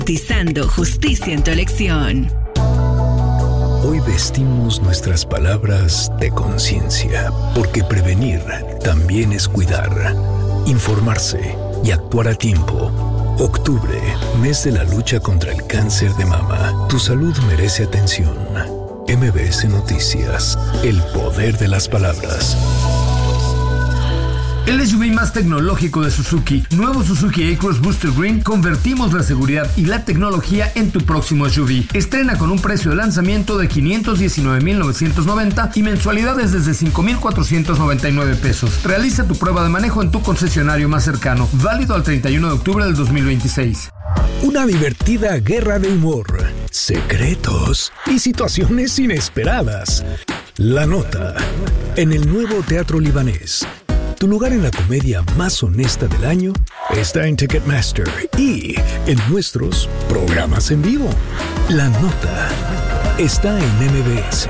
Garantizando justicia en tu elección. Hoy vestimos nuestras palabras de conciencia, porque prevenir también es cuidar, informarse y actuar a tiempo. Octubre, mes de la lucha contra el cáncer de mama. Tu salud merece atención. MBS Noticias, el poder de las palabras. El SUV más tecnológico de Suzuki, nuevo Suzuki A-Cross Booster Green, convertimos la seguridad y la tecnología en tu próximo SUV. Estrena con un precio de lanzamiento de $519,990 y mensualidades desde $5,499. Realiza tu prueba de manejo en tu concesionario más cercano, válido al 31 de octubre del 2026. Una divertida guerra de humor, secretos y situaciones inesperadas. La Nota, en el nuevo Teatro Libanés. Tu lugar en la comedia más honesta del año está en Ticketmaster y en nuestros programas en vivo. La Nota está en MBS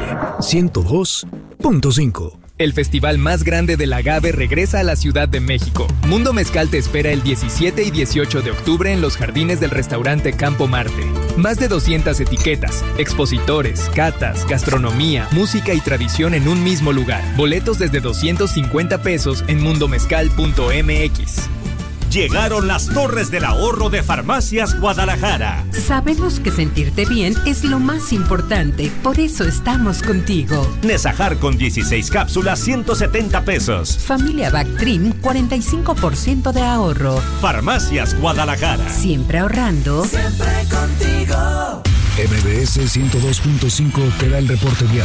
102.5. El festival más grande del agave regresa a la Ciudad de México. Mundo Mezcal te espera el 17 y 18 de octubre en los jardines del restaurante Campo Marte. Más de 200 etiquetas, expositores, catas, gastronomía, música y tradición en un mismo lugar. Boletos desde $250 en mundomezcal.mx. Llegaron las Torres del Ahorro de Farmacias Guadalajara. Sabemos que sentirte bien es lo más importante, por eso estamos contigo. Nesajar con 16 cápsulas, $170. Familia Bactrim, 45% de ahorro. Farmacias Guadalajara. Siempre ahorrando. Siempre contigo. MBS 102.5 te da el reporte vial.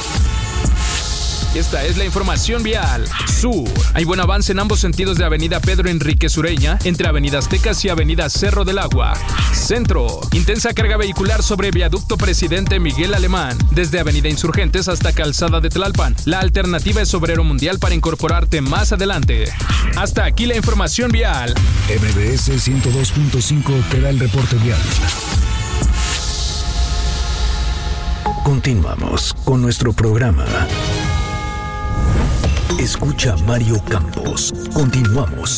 Esta es la información vial. Sur. Hay buen avance en ambos sentidos de Avenida Pedro Enríquez Ureña, entre Avenida Aztecas y Avenida Cerro del Agua. Centro. Intensa carga vehicular sobre Viaducto Presidente Miguel Alemán, desde Avenida Insurgentes hasta Calzada de Tlalpan. La alternativa es Obrero Mundial para incorporarte más adelante. Hasta aquí la información vial. MBS 102.5 te da el reporte vial. Continuamos con nuestro programa. Escucha Mario Campos. Continuamos.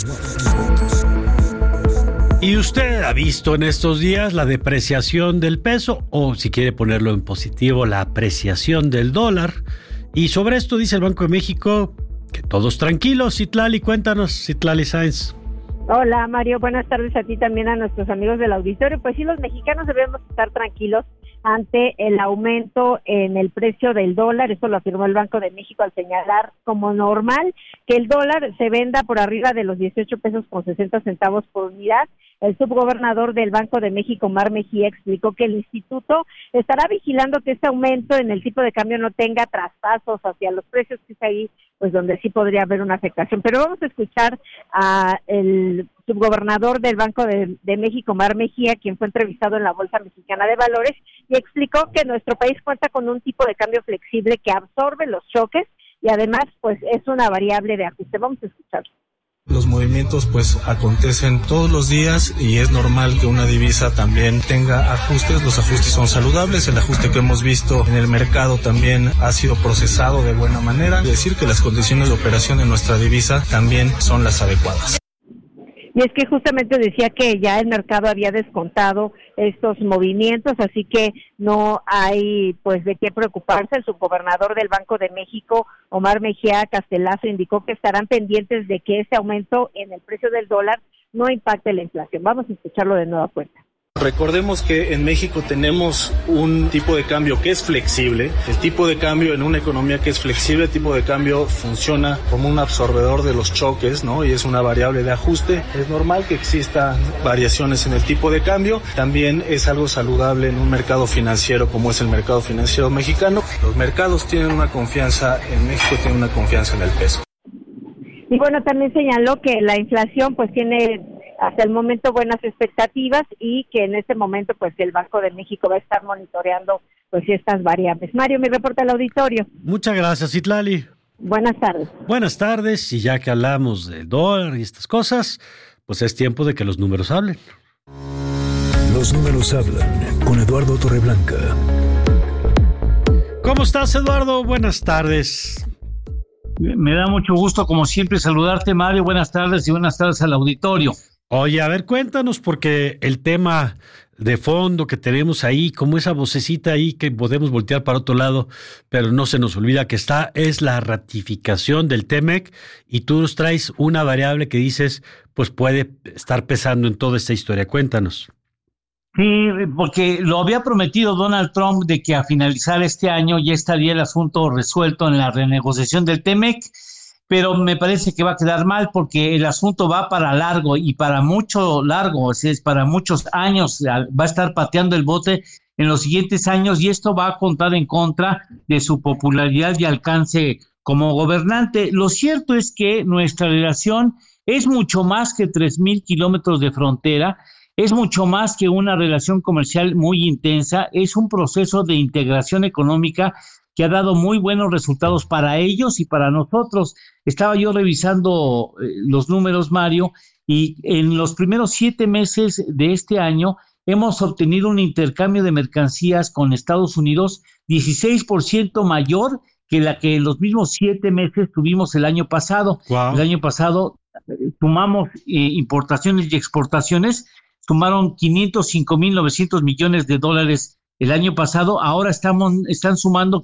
¿Y usted ha visto en estos días la depreciación del peso? O si quiere ponerlo en positivo, la apreciación del dólar. Y sobre esto dice el Banco de México que todos tranquilos. Citlali, cuéntanos, Citlali Sáenz. Hola Mario, buenas tardes a ti, también a nuestros amigos del auditorio. Pues sí, los mexicanos debemos estar tranquilos ante el aumento en el precio del dólar. Esto lo afirmó el Banco de México al señalar como normal que el dólar se venda por arriba de los 18 pesos con 60 centavos por unidad. El subgobernador del Banco de México, Omar Mejía, explicó que el instituto estará vigilando que este aumento en el tipo de cambio no tenga traspasos hacia los precios, que es ahí pues donde sí podría haber una afectación. Pero vamos a escuchar a el subgobernador del Banco de México, Omar Mejía, quien fue entrevistado en la Bolsa Mexicana de Valores, y explicó que nuestro país cuenta con un tipo de cambio flexible que absorbe los choques y además pues es una variable de ajuste. Vamos a escucharlo. Los movimientos pues acontecen todos los días y es normal que una divisa también tenga ajustes. Los ajustes son saludables, el ajuste que hemos visto en el mercado también ha sido procesado de buena manera. Es decir, que las condiciones de operación de nuestra divisa también son las adecuadas. Y es que justamente decía que ya el mercado había descontado estos movimientos, así que no hay pues de qué preocuparse. El subgobernador del Banco de México, Omar Mejía Castelazo, indicó que estarán pendientes de que ese aumento en el precio del dólar no impacte la inflación. Vamos a escucharlo de nueva cuenta. Recordemos que en México tenemos un tipo de cambio que es flexible. El tipo de cambio en una economía que es flexible, el tipo de cambio funciona como un absorbedor de los choques, ¿no? Y es una variable de ajuste. Es normal que existan variaciones en el tipo de cambio. También es algo saludable en un mercado financiero como es el mercado financiero mexicano. Los mercados tienen una confianza en México, tienen una confianza en el peso. Y bueno, también señaló que la inflación pues tiene hasta el momento buenas expectativas y que en este momento pues el Banco de México va a estar monitoreando pues estas variables. Mario, mi reporte al auditorio. Muchas gracias, Citlali. Buenas tardes. Buenas tardes, y ya que hablamos del dólar y estas cosas, pues es tiempo de que los números hablen. Los números hablan con Eduardo Torreblanca. ¿Cómo estás, Eduardo? Buenas tardes. Me da mucho gusto, como siempre, saludarte, Mario. Buenas tardes y buenas tardes al auditorio. Oye, a ver, cuéntanos, porque el tema de fondo que tenemos ahí, como esa vocecita ahí que podemos voltear para otro lado, pero no se nos olvida que es la ratificación del TEMEC, y tú nos traes una variable que dices, pues puede estar pesando en toda esta historia. Cuéntanos. Sí, porque lo había prometido Donald Trump de que a finalizar este año ya estaría el asunto resuelto en la renegociación del TEMEC, pero me parece que va a quedar mal porque el asunto va para largo y para mucho largo, es para muchos años, va a estar pateando el bote en los siguientes años y esto va a contar en contra de su popularidad y alcance como gobernante. Lo cierto es que nuestra relación es mucho más que 3,000 kilómetros de frontera, es mucho más que una relación comercial muy intensa, es un proceso de integración económica que ha dado muy buenos resultados para ellos y para nosotros. Estaba yo revisando los números, Mario, y en los primeros 7 meses de este año hemos obtenido un intercambio de mercancías con Estados Unidos 16% mayor que la que en los mismos 7 meses tuvimos el año pasado. Wow. El año pasado sumamos importaciones y exportaciones, sumaron 505,900 millones de dólares el año pasado, ahora están sumando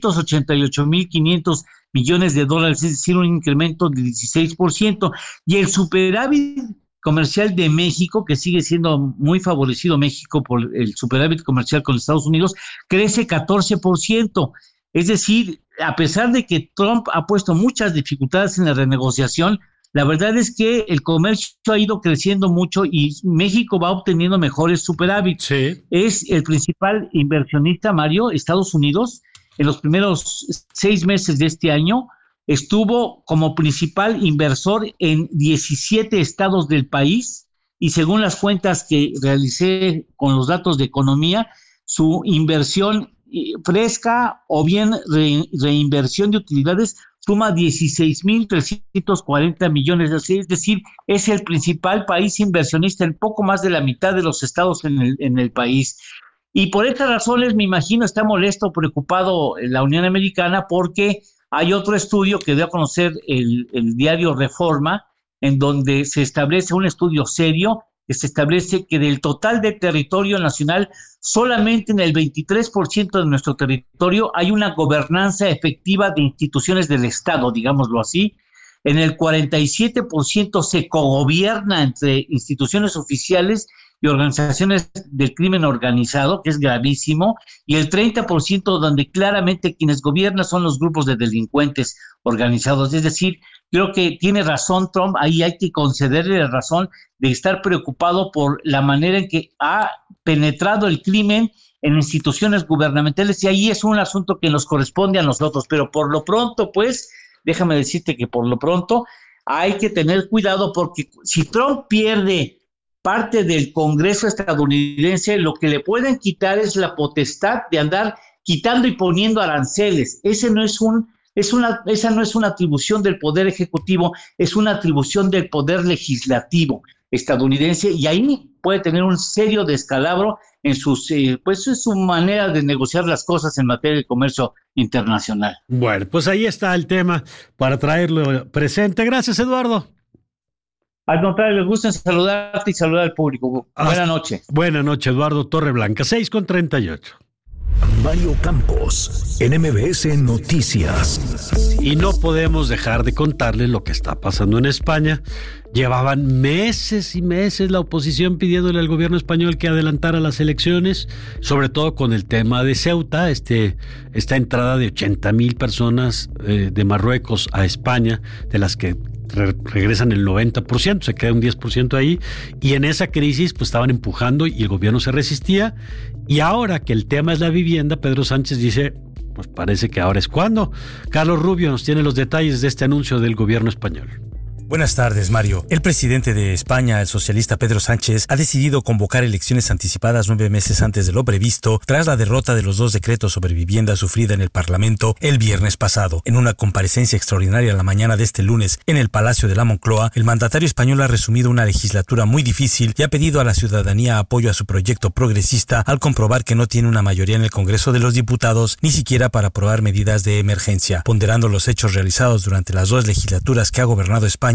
588,500 millones de dólares, es decir, un incremento de 16%. Y el superávit comercial de México, que sigue siendo muy favorecido México por el superávit comercial con Estados Unidos, crece 14%. Es decir, a pesar de que Trump ha puesto muchas dificultades en la renegociación, la verdad es que el comercio ha ido creciendo mucho y México va obteniendo mejores superávits. Sí. Es el principal inversionista, Mario, Estados Unidos. En los primeros 6 meses de este año estuvo como principal inversor en 17 estados del país y según las cuentas que realicé con los datos de economía, su inversión fresca o bien reinversión de utilidades suma 16,340 millones, es decir, es el principal país inversionista en poco más de la mitad de los estados en el país. Y por estas razones, me imagino, está molesto, preocupado la Unión Americana porque hay otro estudio que dio a conocer el diario Reforma, en donde se establece un estudio serio, que se establece que del total de territorio nacional, solamente en el 23% de nuestro territorio hay una gobernanza efectiva de instituciones del Estado, digámoslo así. En el 47% se cogobierna entre instituciones oficiales y organizaciones del crimen organizado, que es gravísimo, y el 30% donde claramente quienes gobiernan son los grupos de delincuentes organizados. Es decir, creo que tiene razón Trump, ahí hay que concederle la razón de estar preocupado por la manera en que ha penetrado el crimen en instituciones gubernamentales, y ahí es un asunto que nos corresponde a nosotros, pero por lo pronto, pues, déjame decirte que por lo pronto hay que tener cuidado porque si Trump pierde parte del Congreso estadounidense, lo que le pueden quitar es la potestad de andar quitando y poniendo aranceles. Esa no es una atribución del Poder Ejecutivo, es una atribución del Poder Legislativo estadounidense, y ahí puede tener un serio descalabro en su manera de negociar las cosas en materia de comercio internacional. Bueno, pues ahí está el tema para traerlo presente. Gracias, Eduardo. Al contrario, les gusta saludarte y saludar al público. Buenas noches. Buenas noches, Eduardo Torreblanca, 6:38. Mario Campos, en MBS Noticias. Y no podemos dejar de contarles lo que está pasando en España. Llevaban meses y meses la oposición pidiéndole al gobierno español que adelantara las elecciones, sobre todo con el tema de Ceuta, esta entrada de 80,000 personas de Marruecos a España, de las que regresan el 90%, se queda un 10% ahí, y en esa crisis pues estaban empujando y el gobierno se resistía, y ahora que el tema es la vivienda, Pedro Sánchez dice, pues parece que ahora es cuando. Carlos Rubio nos tiene los detalles de este anuncio del gobierno español. Buenas tardes, Mario. El presidente de España, el socialista Pedro Sánchez, ha decidido convocar elecciones anticipadas 9 meses antes de lo previsto, tras la derrota de los 2 decretos sobre vivienda sufrida en el Parlamento el viernes pasado. En una comparecencia extraordinaria la mañana de este lunes en el Palacio de la Moncloa, el mandatario español ha resumido una legislatura muy difícil y ha pedido a la ciudadanía apoyo a su proyecto progresista al comprobar que no tiene una mayoría en el Congreso de los Diputados, ni siquiera para aprobar medidas de emergencia. Ponderando los hechos realizados durante las 2 legislaturas que ha gobernado España,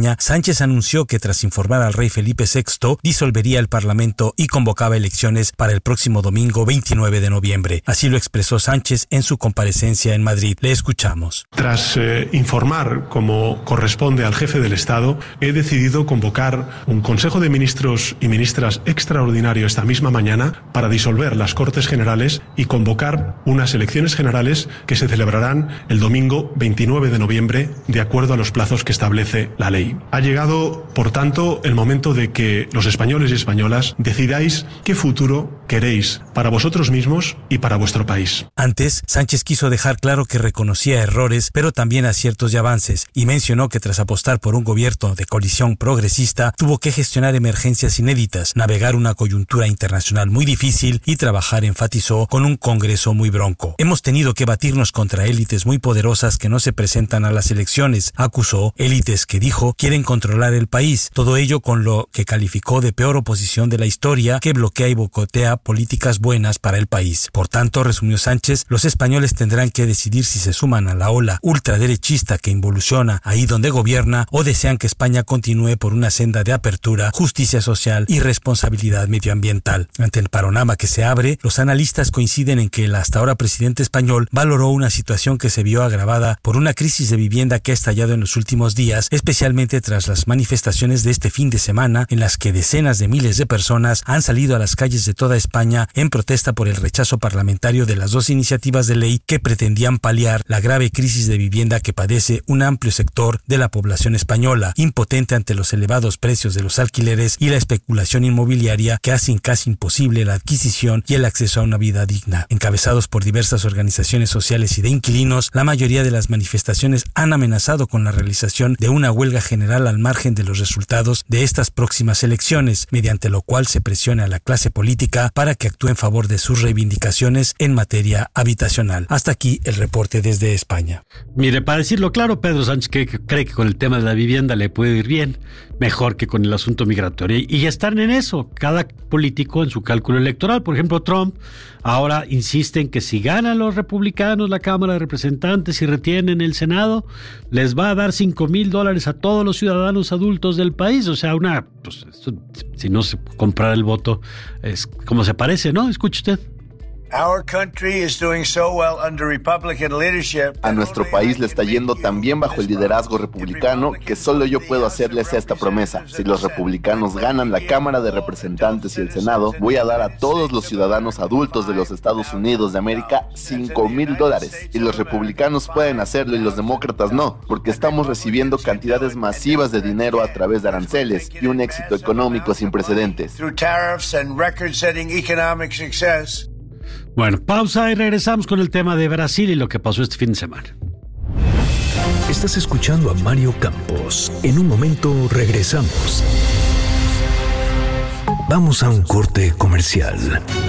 España, Sánchez anunció que tras informar al rey Felipe VI, disolvería el Parlamento y convocaba elecciones para el próximo domingo 29 de noviembre. Así lo expresó Sánchez en su comparecencia en Madrid. Le escuchamos. Tras informar, como corresponde al jefe del Estado, he decidido convocar un Consejo de Ministros y Ministras extraordinario esta misma mañana para disolver las Cortes Generales y convocar unas elecciones generales que se celebrarán el domingo 29 de noviembre, de acuerdo a los plazos que establece la ley. Ha llegado, por tanto, el momento de que los españoles y españolas decidáis qué futuro queréis para vosotros mismos y para vuestro país. Antes, Sánchez quiso dejar claro que reconocía errores, pero también aciertos y avances, y mencionó que tras apostar por un gobierno de coalición progresista, tuvo que gestionar emergencias inéditas, navegar una coyuntura internacional muy difícil y trabajar, enfatizó, con un Congreso muy bronco. Hemos tenido que batirnos contra élites muy poderosas que no se presentan a las elecciones, acusó, élites que dijo quieren controlar el país, todo ello con lo que calificó de peor oposición de la historia que bloquea y boicotea políticas buenas para el país. Por tanto, resumió Sánchez, los españoles tendrán que decidir si se suman a la ola ultraderechista que involuciona ahí donde gobierna o desean que España continúe por una senda de apertura, justicia social y responsabilidad medioambiental. Ante el panorama que se abre, los analistas coinciden en que el hasta ahora presidente español valoró una situación que se vio agravada por una crisis de vivienda que ha estallado en los últimos días, especialmente tras las manifestaciones de este fin de semana en las que decenas de miles de personas han salido a las calles de toda España en protesta por el rechazo parlamentario de las dos iniciativas de ley que pretendían paliar la grave crisis de vivienda que padece un amplio sector de la población española, impotente ante los elevados precios de los alquileres y la especulación inmobiliaria que hacen casi imposible la adquisición y el acceso a una vida digna. Encabezados por diversas organizaciones sociales y de inquilinos, la mayoría de las manifestaciones han amenazado con la realización de una huelga general al margen de los resultados de estas próximas elecciones, mediante lo cual se presiona a la clase política para que actúe en favor de sus reivindicaciones en materia habitacional. Hasta aquí el reporte desde España. Mire, para decirlo claro, Pedro Sánchez cree que con el tema de la vivienda le puede ir bien, mejor que con el asunto migratorio. Y ya están en eso, cada político en su cálculo electoral. Por ejemplo, Trump ahora insiste en que si ganan los republicanos la Cámara de Representantes y retienen el Senado, les va a dar $5,000 a todos los ciudadanos adultos del país. O sea, si no se comprara el voto, es como se parece, ¿no? Escuche usted. A nuestro país le está yendo tan bien bajo el liderazgo republicano que solo yo puedo hacerles esta promesa. Si los republicanos ganan la Cámara de Representantes y el Senado, voy a dar a todos los ciudadanos adultos de los Estados Unidos de América $5,000. Y los republicanos pueden hacerlo y los demócratas no, porque estamos recibiendo cantidades masivas de dinero a través de aranceles y un éxito económico sin precedentes. Bueno, pausa y regresamos con el tema de Brasil y lo que pasó este fin de semana. Estás escuchando a Mario Campos. En un momento regresamos. Vamos a un corte comercial.